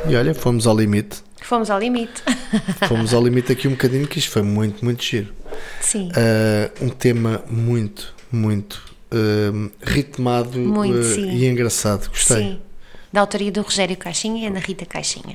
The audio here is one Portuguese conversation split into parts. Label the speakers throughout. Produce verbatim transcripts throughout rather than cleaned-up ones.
Speaker 1: E olha, fomos ao limite.
Speaker 2: Fomos ao limite.
Speaker 1: Fomos ao limite aqui um bocadinho, que isto foi muito, muito giro.
Speaker 2: Sim.
Speaker 1: Uh, um tema muito, muito uh, ritmado
Speaker 2: muito,
Speaker 1: uh,
Speaker 2: sim.
Speaker 1: e engraçado. Gostei. Sim.
Speaker 2: Da autoria do Rogério Caixinha e Ana Rita Caixinha.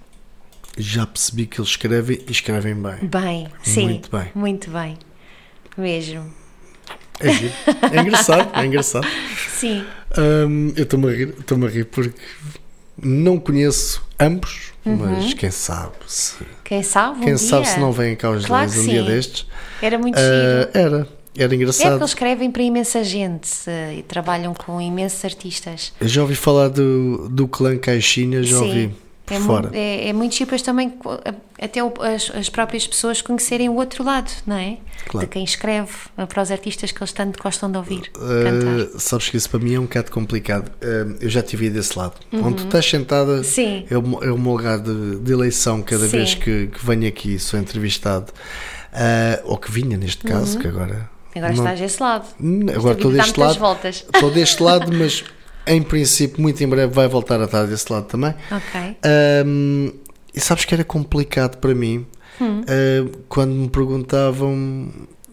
Speaker 1: Já percebi que eles escrevem e escrevem bem.
Speaker 2: Bem, sim.
Speaker 1: Muito bem.
Speaker 2: Muito bem. Mesmo.
Speaker 1: É giro. É engraçado, é engraçado.
Speaker 2: Sim.
Speaker 1: Um, eu estou-me a rir, estou-me a rir porque não conheço ambos, uhum. mas quem sabe se...
Speaker 2: Quem sabe um
Speaker 1: Quem
Speaker 2: dia.
Speaker 1: sabe se não vêm cá os
Speaker 2: claro
Speaker 1: dois um
Speaker 2: sim.
Speaker 1: dia destes.
Speaker 2: Era muito
Speaker 1: uh,
Speaker 2: giro.
Speaker 1: Era, era engraçado.
Speaker 2: É porque eles escrevem para imensa gente uh, e trabalham com imensos artistas.
Speaker 1: Eu já ouvi falar do, do clã Caixinha, já
Speaker 2: sim.
Speaker 1: ouvi por
Speaker 2: é
Speaker 1: fora.
Speaker 2: Muito, é, é muito giro depois também até o, as, as próprias pessoas conhecerem o outro lado, não é?
Speaker 1: Claro.
Speaker 2: De quem escreve, para os artistas que eles tanto gostam de ouvir
Speaker 1: uh,
Speaker 2: cantar.
Speaker 1: Sabes que isso para mim é um bocado complicado. Uh, eu já tive desse lado. Uhum. Onde tu estás sentada
Speaker 2: sim.
Speaker 1: é o, é o meu lugar de, de eleição cada sim. vez que, que venho aqui, sou entrevistado. Uh, ou que vinha neste caso, uhum. que agora...
Speaker 2: Agora não, estás desse lado.
Speaker 1: Agora estou deste lado.
Speaker 2: Voltas.
Speaker 1: Estou deste lado, mas... Em princípio, muito em breve vai voltar a estar desse lado também.
Speaker 2: Ok.
Speaker 1: Um, e sabes que era complicado para mim hum. uh, quando me perguntavam,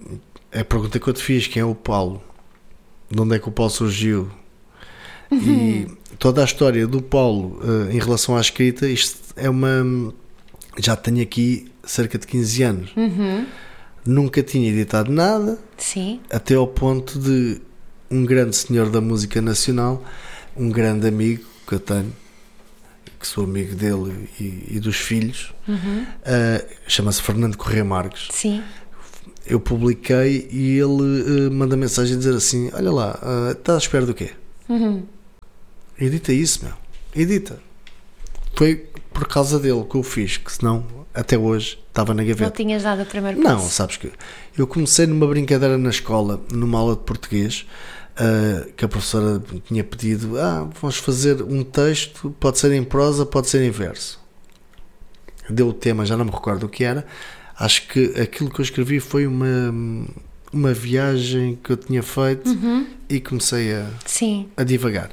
Speaker 1: a pergunta que eu te fiz, quem é o Paulo? De onde é que o Paulo surgiu? Uhum. E toda a história do Paulo uh, em relação à escrita, isto é uma... Já tenho aqui cerca de quinze anos.
Speaker 2: Uhum.
Speaker 1: Nunca tinha editado nada.
Speaker 2: Sim.
Speaker 1: Até ao ponto de um grande senhor da música nacional, um grande amigo que eu tenho, que sou amigo dele e, e dos filhos,
Speaker 2: uhum.
Speaker 1: uh, chama-se Fernando Corrêa Marques.
Speaker 2: Sim.
Speaker 1: Eu publiquei e ele uh, manda mensagem a dizer assim: olha lá, uh, estás à espera do quê?
Speaker 2: Uhum.
Speaker 1: Edita isso, meu. Edita. Foi por causa dele que eu fiz, que senão até hoje estava na gaveta.
Speaker 2: Não tinhas dado o primeiro
Speaker 1: passo?
Speaker 2: Não,
Speaker 1: sabes que eu comecei numa brincadeira na escola, numa aula de português, uh, que a professora tinha pedido: ah, vamos fazer um texto, pode ser em prosa, pode ser em verso. Deu o tema, já não me recordo o que era. Acho que aquilo que eu escrevi foi uma, uma viagem que eu tinha feito
Speaker 2: uhum.
Speaker 1: e comecei a,
Speaker 2: Sim.
Speaker 1: a divagar.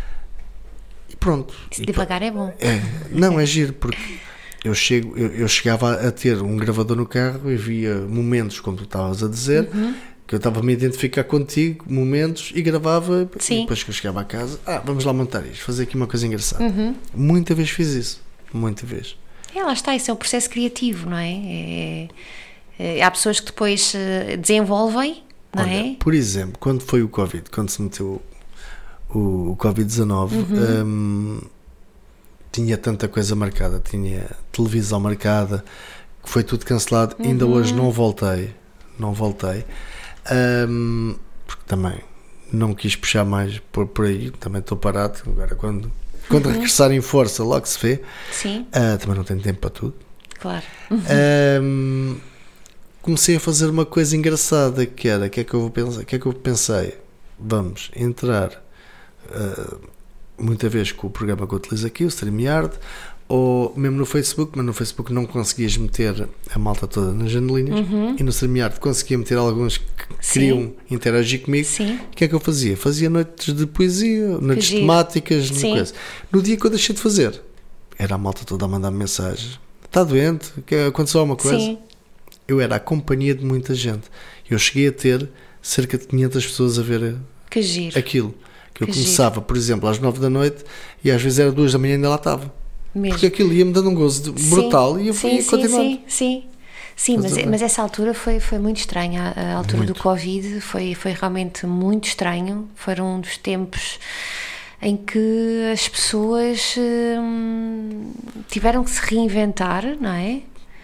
Speaker 1: E pronto.
Speaker 2: Se divagar é bom.
Speaker 1: É, não, é giro, porque eu, chego, eu, eu chegava a ter um gravador no carro e via momentos, como tu estavas a dizer,
Speaker 2: uhum.
Speaker 1: que eu estava a me identificar contigo, momentos, e gravava.
Speaker 2: Sim.
Speaker 1: E depois que eu chegava a casa, ah, vamos lá montar isto, fazer aqui uma coisa engraçada.
Speaker 2: Uhum.
Speaker 1: Muita vez fiz isso, muita vez.
Speaker 2: É, lá está, isso é um processo criativo, não é? é, é há pessoas que depois desenvolvem, não
Speaker 1: Olha,
Speaker 2: é?
Speaker 1: Por exemplo, quando foi o Covid, quando se meteu o, o covid dezanove,
Speaker 2: uhum.
Speaker 1: hum, tinha tanta coisa marcada, tinha televisão marcada, que foi tudo cancelado. Uhum. Ainda hoje não voltei, não voltei, hum, porque também não quis puxar mais por, por aí, também estou parado. Agora, quando, quando uhum. regressar em força, logo se vê.
Speaker 2: Sim.
Speaker 1: Uh, também não tenho tempo para tudo.
Speaker 2: Claro.
Speaker 1: Uhum. Um, comecei a fazer uma coisa engraçada, que era, o que é que eu vou pensar? O que é que eu pensei? Vamos entrar uh, muita vez com o programa que eu utilizo aqui, o StreamYard, ou mesmo no Facebook, mas no Facebook não conseguias meter a malta toda nas janelinhas,
Speaker 2: uhum.
Speaker 1: e no StreamYard conseguia meter alguns que
Speaker 2: Sim.
Speaker 1: queriam interagir comigo.
Speaker 2: Sim.
Speaker 1: O que é que eu fazia? Fazia noites de poesia, noites temáticas, coisa. No dia que eu deixei de fazer, era a malta toda a mandar mensagens: está doente? Aconteceu alguma coisa?
Speaker 2: Sim.
Speaker 1: Eu era a companhia de muita gente. Eu cheguei a ter cerca de quinhentas pessoas a ver
Speaker 2: que giro.
Speaker 1: aquilo. Que eu
Speaker 2: que
Speaker 1: começava,
Speaker 2: giro.
Speaker 1: por exemplo, às nove da noite e às vezes era duas da manhã e ainda lá estava.
Speaker 2: Mesmo.
Speaker 1: Porque aquilo ia-me dando um gozo de, brutal
Speaker 2: sim,
Speaker 1: e eu fui
Speaker 2: sim,
Speaker 1: continuando.
Speaker 2: Sim, sim, sim. Mas, mas, mas essa altura foi, foi muito estranha. A, a altura muito. do Covid foi, foi realmente muito estranho. Foram um dos tempos em que as pessoas hum, tiveram que se reinventar, não é?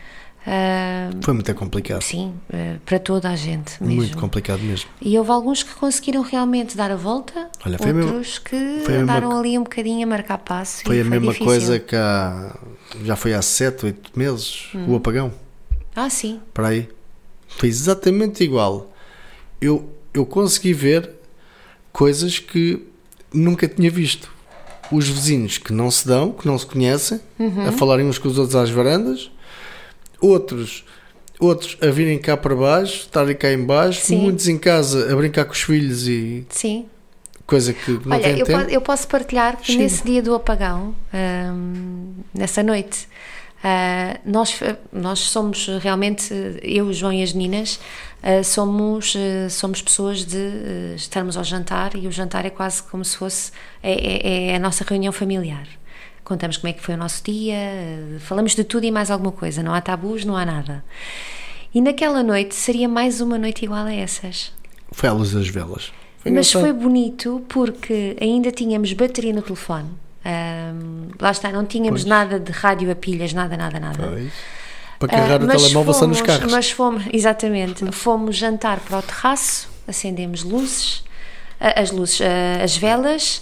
Speaker 2: Uh,
Speaker 1: foi muito complicado.
Speaker 2: Sim, uh, para toda a gente mesmo.
Speaker 1: Muito complicado mesmo.
Speaker 2: E houve alguns que conseguiram realmente dar a volta.
Speaker 1: Olha, foi
Speaker 2: outros
Speaker 1: mesmo,
Speaker 2: que
Speaker 1: foi
Speaker 2: andaram
Speaker 1: mesma,
Speaker 2: ali um bocadinho a marcar passo.
Speaker 1: Foi
Speaker 2: e
Speaker 1: a
Speaker 2: foi
Speaker 1: mesma
Speaker 2: difícil.
Speaker 1: coisa que há, já foi há sete, oito meses, hum. o apagão.
Speaker 2: Ah, sim.
Speaker 1: Para aí. Foi exatamente igual. Eu, eu consegui ver coisas que nunca tinha visto. Os vizinhos que não se dão, que não se conhecem, uhum. a falarem uns com os outros às varandas. Outros, outros a virem cá para baixo, estarem cá em baixo,
Speaker 2: Sim.
Speaker 1: muitos em casa a brincar com os filhos e
Speaker 2: Sim.
Speaker 1: coisa que não
Speaker 2: Olha,
Speaker 1: tem
Speaker 2: eu,
Speaker 1: tempo.
Speaker 2: po- eu posso partilhar que
Speaker 1: Sim.
Speaker 2: nesse dia do apagão, hum, nessa noite, ah, nós, nós somos realmente, eu, o João e as meninas, ah, somos, ah, somos pessoas de ah, estarmos ao jantar, e o jantar é quase como se fosse é, é- é a nossa reunião familiar. Contamos como é que foi o nosso dia, ah, falamos de tudo e mais alguma coisa, não há tabus, não há nada. E naquela noite seria mais uma noite igual a essas.
Speaker 1: Foi à luz das velas. Foi
Speaker 2: Mas
Speaker 1: engraçado.
Speaker 2: foi bonito porque ainda tínhamos bateria no telefone. Ahm, lá está, não tínhamos
Speaker 1: Pois.
Speaker 2: nada de rádio a pilhas, nada, nada, nada.
Speaker 1: Pois. Para carregar
Speaker 2: Ah,
Speaker 1: o
Speaker 2: mas
Speaker 1: telemóvel só nos
Speaker 2: fomos-
Speaker 1: carros.
Speaker 2: Mas fomos, exatamente, fomos jantar para o terraço, acendemos luzes, ah, as luzes, ah, as velas,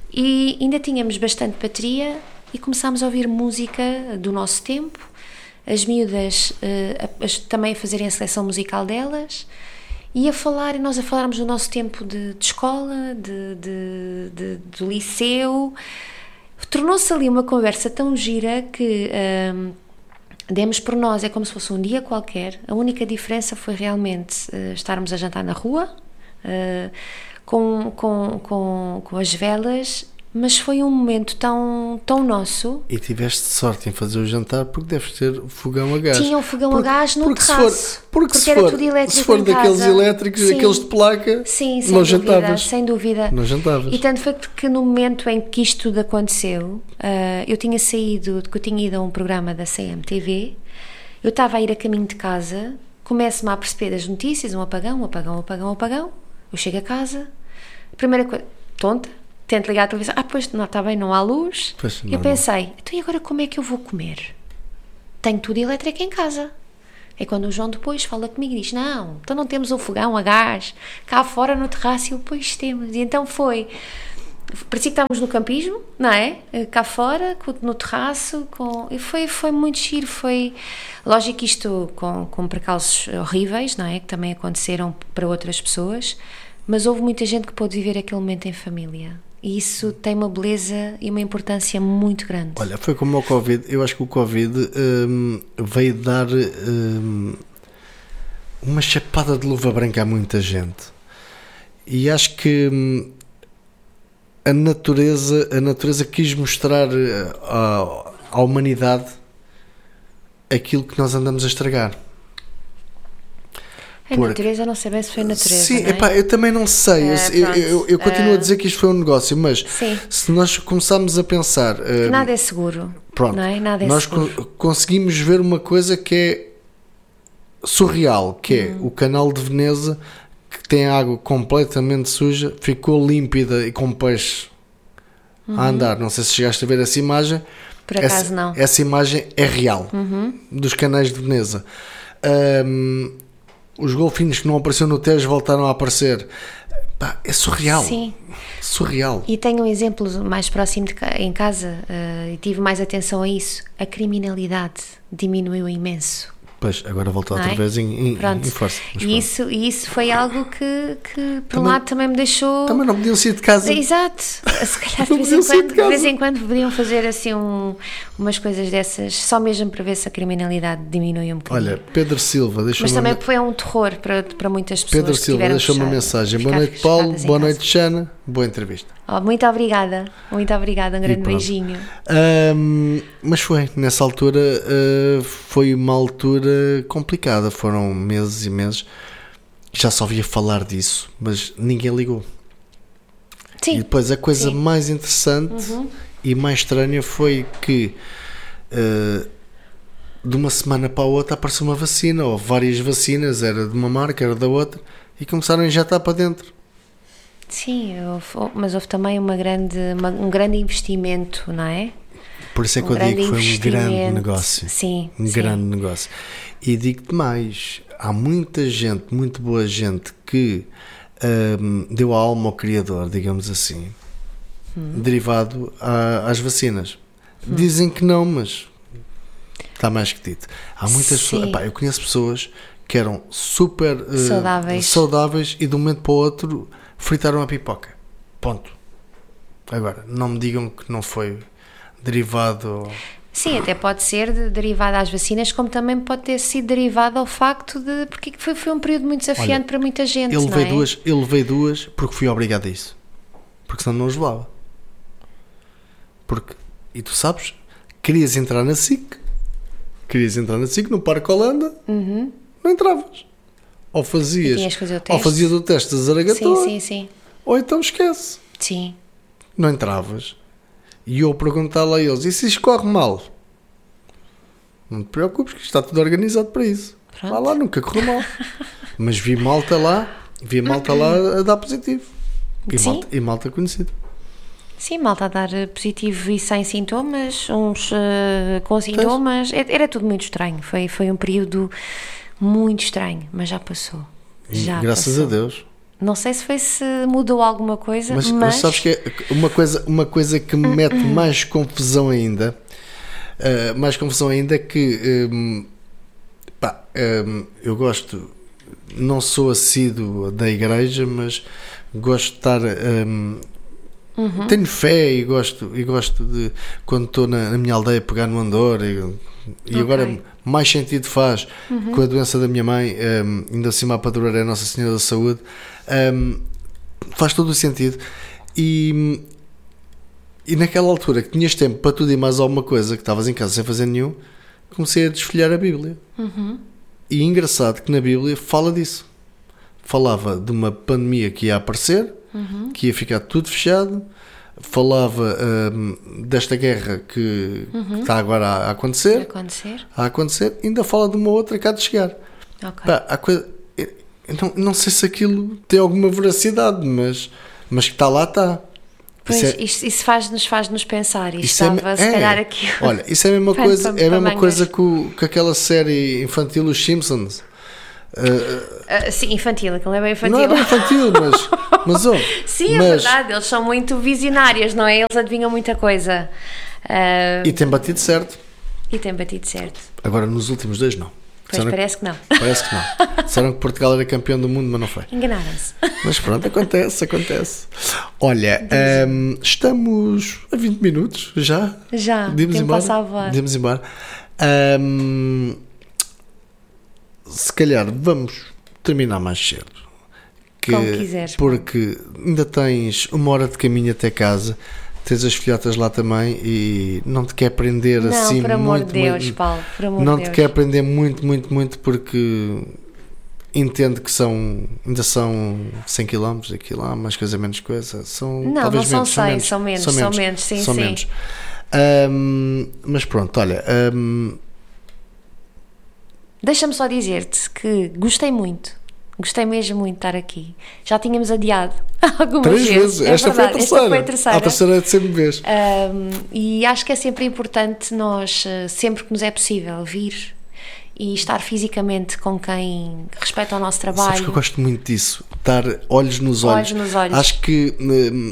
Speaker 2: e ainda tínhamos bastante bateria e começámos a ouvir música do nosso tempo, as miúdas ah, a- as- também a fazerem a seleção musical delas, e a falar, e nós a falarmos do nosso tempo de, de escola, de, de, de- do liceu. Tornou-se ali uma conversa tão gira que hum, demos por nós, é como se fosse um dia qualquer. A única diferença foi realmente eh, estarmos a jantar na rua, eh, com, com, com, com as velas, mas foi um momento tão, tão nosso.
Speaker 1: E tiveste sorte em fazer o jantar porque deves ter fogão a gás.
Speaker 2: Tinha um fogão
Speaker 1: Porque-
Speaker 2: a gás no
Speaker 1: porque se
Speaker 2: terraço.
Speaker 1: for- porque,
Speaker 2: Porque
Speaker 1: se
Speaker 2: era
Speaker 1: for,
Speaker 2: tudo elétrico
Speaker 1: se for
Speaker 2: em
Speaker 1: daqueles
Speaker 2: casa.
Speaker 1: elétricos,
Speaker 2: Sim.
Speaker 1: aqueles de placa,
Speaker 2: Sim, sem
Speaker 1: não
Speaker 2: dúvida,
Speaker 1: jantavas.
Speaker 2: sem dúvida.
Speaker 1: Não jantavas.
Speaker 2: E tanto foi que no momento em que isto tudo aconteceu, ah, eu tinha saído, que eu tinha ido a um programa da C M T V, eu estava a ir a caminho de casa, começo-me a perceber das notícias, um apagão, um apagão, um apagão, um apagão, eu chego a casa, a primeira coisa, tonta, tento ligar a televisão, ah, pois, não, está bem, não há luz,
Speaker 1: Pois,
Speaker 2: eu
Speaker 1: normal.
Speaker 2: pensei, então e agora como é que eu vou comer? Tenho tudo elétrico em casa. É quando o João depois fala comigo e diz, não, então não temos o fogão a gás, cá fora no terraço, e eu, pois temos. E então foi, parecia que estávamos no campismo, não é? Cá fora, com- no terraço, com, e foi, foi muito giro, foi, lógico que isto com, com precalços horríveis, não é? Que também aconteceram para outras pessoas, mas houve muita gente que pôde viver aquele momento em família. E isso tem uma beleza e uma importância muito grande.
Speaker 1: Olha, foi como o Covid. Eu acho que o Covid hum, veio dar hum, uma chapada de luva branca a muita gente. E acho que hum, a natureza, a natureza quis mostrar eh, à, à humanidade aquilo que nós andamos a estragar.
Speaker 2: A
Speaker 1: Porque-
Speaker 2: natureza, não sei bem se foi a natureza,
Speaker 1: Sim,
Speaker 2: não é?
Speaker 1: epá, eu também não sei. Eu,
Speaker 2: Ah,
Speaker 1: eu,
Speaker 2: pronto.
Speaker 1: eu- eu continuo
Speaker 2: Ah.
Speaker 1: a dizer que isto foi um negócio, mas
Speaker 2: Sim.
Speaker 1: se nós começarmos a pensar.
Speaker 2: Que
Speaker 1: hum,
Speaker 2: nada é seguro,
Speaker 1: Pronto,
Speaker 2: não é? Nada é
Speaker 1: nós
Speaker 2: seguro.
Speaker 1: co- conseguimos ver uma coisa que é surreal, que é
Speaker 2: Uhum.
Speaker 1: o canal de Veneza, que tem água completamente suja, ficou límpida e com peixe a andar. Não sei se chegaste a ver essa imagem.
Speaker 2: Uhum. Por acaso
Speaker 1: essa,
Speaker 2: não.
Speaker 1: Essa imagem é real,
Speaker 2: Uhum.
Speaker 1: dos canais de Veneza. Ahm, os golfinhos que não apareceram no Tejo voltaram a aparecer. Pá, é surreal.
Speaker 2: Sim.
Speaker 1: Surreal.
Speaker 2: E tenho um exemplo mais próximo de ca- em casa, eh, e tive mais atenção a isso. A criminalidade diminuiu imenso.
Speaker 1: Pois, agora voltou
Speaker 2: Não
Speaker 1: outra
Speaker 2: é?
Speaker 1: vez em, em,
Speaker 2: Pronto.
Speaker 1: em força. Mas
Speaker 2: E
Speaker 1: pronto.
Speaker 2: isso, e isso foi algo que, que por um
Speaker 1: Também-
Speaker 2: lado, também me deixou.
Speaker 1: Também não podiam sair de casa.
Speaker 2: Exato. Se calhar de
Speaker 1: Não
Speaker 2: vez, em
Speaker 1: podiam sair de
Speaker 2: quando, de vez
Speaker 1: casa.
Speaker 2: em quando poderiam fazer assim um, umas coisas dessas, só mesmo para ver se a criminalidade diminui um bocadinho.
Speaker 1: Olha, Pedro Silva, deixa
Speaker 2: Mas
Speaker 1: uma
Speaker 2: também
Speaker 1: me-
Speaker 2: foi um terror para, para muitas pessoas.
Speaker 1: Pedro
Speaker 2: que
Speaker 1: Silva
Speaker 2: tiveram
Speaker 1: deixou
Speaker 2: que
Speaker 1: uma
Speaker 2: fechar-
Speaker 1: mensagem. Boa
Speaker 2: ficar
Speaker 1: noite, Paulo.
Speaker 2: fechadas em
Speaker 1: Boa
Speaker 2: casa.
Speaker 1: noite, Xana. Boa entrevista.
Speaker 2: Oh, muito obrigada, muito obrigada, um grande
Speaker 1: pronto.
Speaker 2: beijinho.
Speaker 1: Ahm, mas foi, nessa altura, ah, foi uma altura complicada. Foram meses e meses. Já só ouvia falar disso, mas ninguém ligou.
Speaker 2: Sim,
Speaker 1: E depois a coisa
Speaker 2: sim.
Speaker 1: mais interessante
Speaker 2: Uhum.
Speaker 1: e mais estranha foi que ah, de uma semana para a outra apareceu uma vacina, ou várias vacinas, era de uma marca, era da outra, e começaram a injetar para dentro.
Speaker 2: sim, houve- mas houve também uma grande, uma- um grande investimento, não é?
Speaker 1: Por isso é que
Speaker 2: Um
Speaker 1: eu digo que
Speaker 2: grande
Speaker 1: foi um grande
Speaker 2: investimento.
Speaker 1: negócio.
Speaker 2: Sim,
Speaker 1: Um
Speaker 2: sim.
Speaker 1: grande negócio. E digo-te mais, há muita gente, muito boa gente que hum, deu a alma ao criador, digamos assim,
Speaker 2: Hum.
Speaker 1: derivado a- às vacinas. Dizem que não, mas está mais que dito. Há muitas
Speaker 2: Sim.
Speaker 1: pessoas, epá, eu conheço pessoas que eram super eh,
Speaker 2: Saudáveis.
Speaker 1: saudáveis e de um momento para o outro fritaram a pipoca. Ponto. Agora, não me digam que não foi derivado.
Speaker 2: Sim, até pode ser de, derivado às vacinas, como também pode ter sido derivado ao facto de. Porque foi, foi um período muito desafiante
Speaker 1: Olha,
Speaker 2: para muita gente.
Speaker 1: Eu
Speaker 2: não
Speaker 1: levei
Speaker 2: é?
Speaker 1: duas, eu levei duas porque fui obrigado a isso. porque senão não os levava. Porque, e tu sabes, querias entrar na S I C, querias entrar na S I C, no Parque Holanda,
Speaker 2: uhum.
Speaker 1: não entravas. Ou fazias,
Speaker 2: o
Speaker 1: ou fazias o teste da Zaragatua,
Speaker 2: sim, sim, sim.
Speaker 1: ou então esquece.
Speaker 2: Sim.
Speaker 1: Não entravas. E eu perguntava a eles, e se isto corre mal? Não te preocupes, que está tudo organizado para isso. Pronto. Lá, lá, nunca correu mal. Mas vi malta lá, vi malta lá a dar positivo. E
Speaker 2: Sim.
Speaker 1: malta, e malta conhecida.
Speaker 2: Sim, malta a dar positivo e sem sintomas, uns uh, com sintomas. Pois. Era tudo muito estranho. Foi, foi um período muito estranho, mas já passou. Já
Speaker 1: Graças
Speaker 2: passou.
Speaker 1: a Deus.
Speaker 2: Não sei se foi se mudou alguma coisa, mas...
Speaker 1: Mas, mas sabes que é uma coisa, uma coisa que me mete mais confusão ainda, uh, mais confusão ainda é que um, pá, um, eu gosto, não sou assíduo da igreja, mas gosto de estar... Um, uhum. Tenho fé e gosto, e gosto de, quando estou na, na minha aldeia, pegar no andor e, e okay. agora mais sentido faz uhum. com a doença da minha mãe, um, ainda assim a padroeira é a Nossa Senhora da Saúde, um, faz todo o sentido. E, e naquela altura que tinhas tempo para tudo e mais alguma coisa, que estavas em casa sem fazer nenhum, comecei a desfolhar a Bíblia.
Speaker 2: Uhum.
Speaker 1: E engraçado que na Bíblia fala disso. Falava de uma pandemia que ia aparecer, uhum. que ia ficar tudo fechado, falava um, desta guerra que uhum. está agora a acontecer,
Speaker 2: acontecer,
Speaker 1: a acontecer, ainda fala de uma outra que há de chegar.
Speaker 2: Okay.
Speaker 1: Pá, há coisa, eu não, não sei se aquilo tem alguma veracidade, mas, mas que está lá, está.
Speaker 2: Pois,
Speaker 1: isso, é,
Speaker 2: isso, isso faz, nos faz-nos pensar, isto estava é, se calhar aqui.
Speaker 1: Olha, isso é a mesma coisa, é a mesma coisa que, o, que aquela série infantil, Os Simpsons. Uh,
Speaker 2: uh, sim, infantil, aquilo é bem infantil.
Speaker 1: Não é bem infantil, mas, mas oh,
Speaker 2: sim, é
Speaker 1: mas,
Speaker 2: verdade, eles são muito visionários, não é? Eles adivinham muita coisa. Uh,
Speaker 1: e tem batido certo.
Speaker 2: E tem batido certo.
Speaker 1: Agora nos últimos dois não.
Speaker 2: Pois
Speaker 1: Disseram
Speaker 2: parece
Speaker 1: que,
Speaker 2: que não.
Speaker 1: Parece que não. Disseram que Portugal era campeão do mundo, mas não foi.
Speaker 2: Enganaram-se.
Speaker 1: Mas pronto, acontece, acontece. Olha, um, estamos a vinte minutos já.
Speaker 2: Já, tempo passa a voar.
Speaker 1: Podemos ir embora. Um, se calhar vamos terminar mais cedo. Que,
Speaker 2: Como quiseres.
Speaker 1: Porque ainda tens uma hora de caminho até casa. Tens as filhotas lá também e não te quer prender
Speaker 2: não,
Speaker 1: assim
Speaker 2: por amor
Speaker 1: muito,
Speaker 2: de Deus,
Speaker 1: muito,
Speaker 2: Paulo, por amor
Speaker 1: não
Speaker 2: de
Speaker 1: te
Speaker 2: Deus.
Speaker 1: quer prender muito, muito, muito porque entendo que são, ainda são cem quilómetros, aqui lá, mais coisa, menos coisa, são
Speaker 2: não,
Speaker 1: talvez
Speaker 2: não
Speaker 1: menos,
Speaker 2: são cem, são menos, são menos, são menos, sim,
Speaker 1: são
Speaker 2: sim.
Speaker 1: menos. Um, mas pronto, olha, um,
Speaker 2: deixa-me só dizer-te que gostei muito. Gostei mesmo muito de estar aqui. Já tínhamos adiado algumas
Speaker 1: Três
Speaker 2: vezes.
Speaker 1: vezes.
Speaker 2: É
Speaker 1: Esta,
Speaker 2: verdade,
Speaker 1: foi a terceira.
Speaker 2: Esta foi a terceira.
Speaker 1: A terceira é de sempre vez.
Speaker 2: Um, e acho que é sempre importante nós, sempre que nos é possível, vir e estar fisicamente com quem respeita o nosso trabalho.
Speaker 1: Sabes que eu gosto muito disso. Estar olhos nos olhos.
Speaker 2: Olhos nos olhos.
Speaker 1: Acho que... Hum,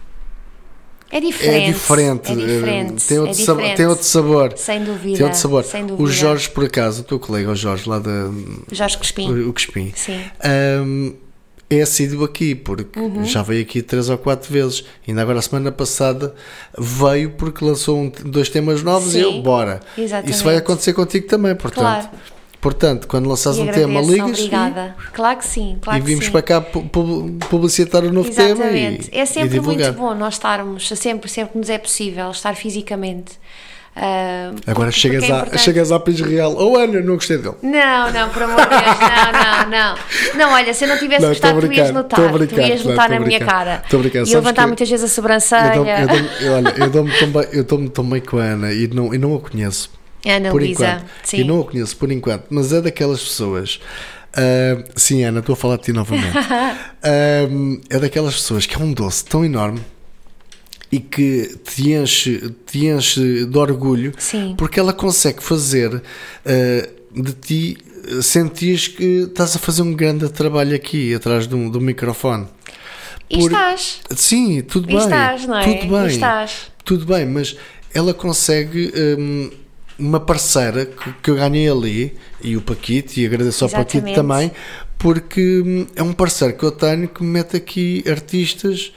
Speaker 2: É diferente,
Speaker 1: é diferente,
Speaker 2: é diferente,
Speaker 1: tem, outro
Speaker 2: é
Speaker 1: sabor,
Speaker 2: diferente.
Speaker 1: tem outro sabor.
Speaker 2: Sem dúvida.
Speaker 1: Tem outro sabor.
Speaker 2: Sem dúvida.
Speaker 1: O Jorge, por acaso, o teu colega, o Jorge, lá da.
Speaker 2: O Jorge Crespim.
Speaker 1: O, o Crespim.
Speaker 2: Sim.
Speaker 1: Um, é assíduo aqui, porque uhum. já veio aqui três ou quatro vezes. Ainda agora, a semana passada, veio porque lançou um, dois temas novos. Sim, e eu, bora.
Speaker 2: Exatamente.
Speaker 1: Isso vai acontecer contigo também, portanto.
Speaker 2: Claro.
Speaker 1: Portanto, quando lançares
Speaker 2: e
Speaker 1: um
Speaker 2: agradeço,
Speaker 1: tema, ligas.
Speaker 2: Obrigada. E, claro que sim. Claro
Speaker 1: e vimos
Speaker 2: sim.
Speaker 1: para cá publicitar o novo
Speaker 2: Exatamente.
Speaker 1: tema.
Speaker 2: E, é sempre
Speaker 1: e
Speaker 2: muito bom nós estarmos, sempre, sempre que nos é possível, estar fisicamente. Uh,
Speaker 1: Agora
Speaker 2: porque,
Speaker 1: chegas,
Speaker 2: porque é
Speaker 1: à, chegas à Pires Real. Oh, Ana, não gostei dele.
Speaker 2: Não, não, por amor de Deus, não, não, não. Não, olha, se eu não tivesse não, gostado, tu ias notar. Tu ias notar na minha cara. E levantar muitas vezes a sobrancelha.
Speaker 1: Eu dou-me eu dou, eu, eu dou tão bem, eu dou-me tão bem com a Ana e não, e não a conheço.
Speaker 2: Ana
Speaker 1: por
Speaker 2: Luísa,
Speaker 1: enquanto.
Speaker 2: sim.
Speaker 1: E não a conheço por enquanto, mas é daquelas pessoas. Uh, sim, Ana, estou a falar de ti novamente. uh, é daquelas pessoas que é um doce tão enorme e que te enche, te enche de orgulho,
Speaker 2: sim.
Speaker 1: porque ela consegue fazer uh, de ti sentir que estás a fazer um grande trabalho aqui atrás de um, de um microfone.
Speaker 2: E por... estás.
Speaker 1: Sim, tudo
Speaker 2: e
Speaker 1: bem.
Speaker 2: Estás, não é?
Speaker 1: Tudo bem.
Speaker 2: E estás.
Speaker 1: Tudo bem, mas ela consegue um, uma parceira que, que eu ganhei ali, e o Paquito, e agradeço ao
Speaker 2: Exatamente.
Speaker 1: Paquito também, porque um, é um parceiro que eu tenho que me mete aqui artistas,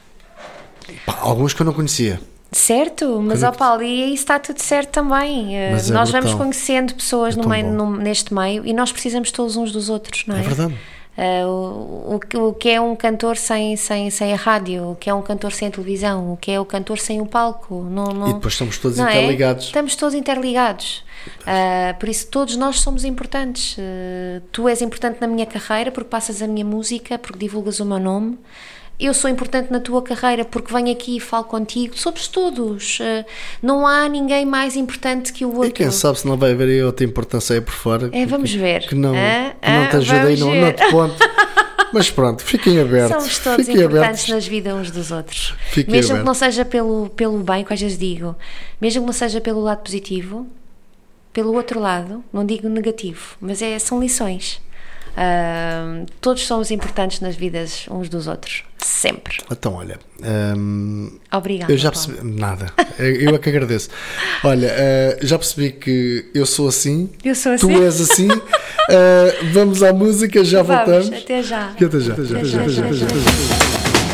Speaker 1: pá, alguns que eu não conhecia.
Speaker 2: Certo, mas ó Paulo, e isso está tudo certo também.
Speaker 1: Mas
Speaker 2: nós
Speaker 1: é
Speaker 2: vamos conhecendo pessoas
Speaker 1: é
Speaker 2: no meio,
Speaker 1: no,
Speaker 2: neste meio e nós precisamos todos uns dos outros, não é?
Speaker 1: É verdade.
Speaker 2: Uh, o, o, o que é um cantor sem, sem, sem a rádio, o que é um cantor sem a televisão, o que é o cantor sem o palco. Não, não,
Speaker 1: e depois estamos todos
Speaker 2: não
Speaker 1: interligados.
Speaker 2: É? Estamos todos interligados. Uh, por isso todos nós somos importantes. Uh, tu és importante na minha carreira porque passas a minha música, porque divulgas o meu nome. Eu sou importante na tua carreira porque venho aqui e falo contigo. Somos todos. Uh, não há ninguém mais importante que o outro.
Speaker 1: E quem sabe se não vai haver aí outra importância aí por fora.
Speaker 2: É, vamos
Speaker 1: que,
Speaker 2: ver.
Speaker 1: Que não,
Speaker 2: ah,
Speaker 1: que não
Speaker 2: ah,
Speaker 1: te ajudei no, no outro ponto. Mas pronto, fiquem abertos.
Speaker 2: Somos todos
Speaker 1: fiquem
Speaker 2: importantes
Speaker 1: abertos.
Speaker 2: nas vidas uns dos outros.
Speaker 1: Fiquem
Speaker 2: mesmo
Speaker 1: abertos.
Speaker 2: que não seja pelo, pelo bem, que às vezes digo, mesmo que não seja pelo lado positivo, pelo outro lado, não digo negativo, mas é, são lições. Uh, todos somos importantes nas vidas uns dos outros, sempre.
Speaker 1: Então, olha, um,
Speaker 2: obrigada.
Speaker 1: Eu já percebi, Paulo. Nada, eu é que agradeço. Olha, uh, já percebi que eu sou assim,
Speaker 2: eu sou assim.
Speaker 1: Tu és assim. Uh, vamos à música, já
Speaker 2: vamos,
Speaker 1: voltamos.
Speaker 2: Até já.
Speaker 1: Até já. Até já. Até já. Até já. Até já. Até já.